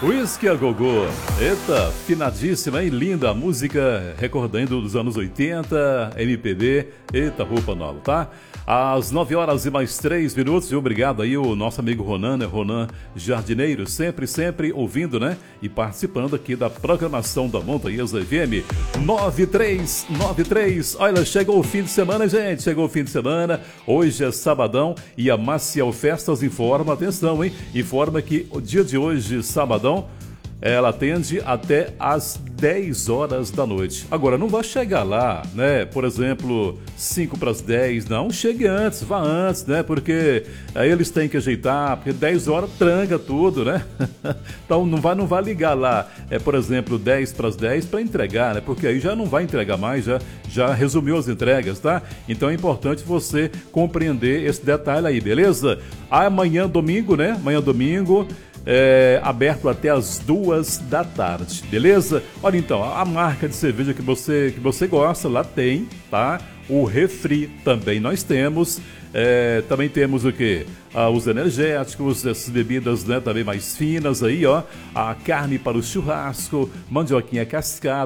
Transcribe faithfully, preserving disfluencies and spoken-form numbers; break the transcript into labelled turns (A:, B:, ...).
A: Whisky a Gogô. Eita, finadíssima e linda a música, recordando dos anos oitenta, M P B. Eita, roupa nova, tá? Às nove horas e mais três minutos, e obrigado aí o nosso amigo Ronan, né? Ronan Jardineiro, sempre, sempre ouvindo, né? E participando aqui da programação da Montanhas F M nove três nove três. Olha, chegou o fim de semana, gente, chegou o fim de semana. Hoje é sabadão e a Maciel Festas informa, atenção, hein? Informa que o dia de hoje, sabadão, ela atende até às dez horas da noite. Agora, não vai chegar lá, né? Por exemplo, cinco para as dez, não. Chegue antes, vá antes, né? Porque aí eles têm que ajeitar, porque dez horas tranca tudo, né? Então, não vai, não vai ligar lá, é, por exemplo, dez para as dez para entregar, né? Porque aí já não vai entregar mais, já, já resumiu as entregas, tá? Então, é importante você compreender esse detalhe aí, beleza? Amanhã, domingo, né? Amanhã, domingo... É, aberto até as duas da tarde, beleza? Olha então, a marca de cerveja que você, que você gosta, lá tem, tá? O refri também nós temos. É, também temos o que? Ah, os energéticos, essas bebidas, né, também mais finas aí, ó. A carne para o churrasco, mandioquinha cascada.